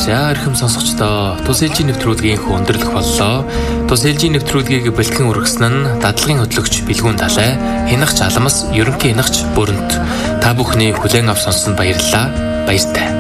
За эрхэм сонсогчдоо, Тус ээлжийн нэвтрүүлгийн өндөрлөх боллоо. Тус ээлжийн нэвтрүүлгийг бэлтгэн үргэсэн нь дадлагын хөтлөгч Билгүүн Далай, Хянагч Алмас, ерөнхий хянагч Бүрэнт. Та бүхний хүлээн авч сонссонд баярлалаа. Баяртай.